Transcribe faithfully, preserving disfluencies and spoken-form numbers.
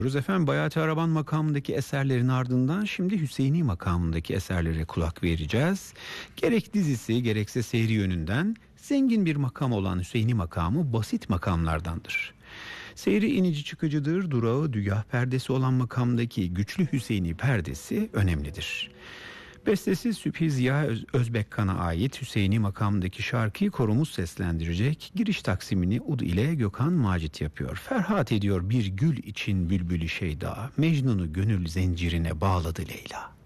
Efendim Bayati Araban makamındaki eserlerin ardından şimdi Hüseyini makamındaki eserlere kulak vereceğiz. Gerek dizisi gerekse seyri yönünden zengin bir makam olan Hüseyini makamı basit makamlardandır. Seyri inici çıkıcıdır, durağı dügah perdesi olan makamdaki güçlü Hüseyini perdesi önemlidir. Bestesi Sübhi Ziya Öz- Özbekkan'a ait Hüseyini makamındaki şarkıyı korumuz seslendirecek. Giriş taksimini ud ile Gökhan Macit yapıyor. Ferhat ediyor bir gül için bülbülü şeyda, Mecnun'u gönül zincirine bağladı Leyla.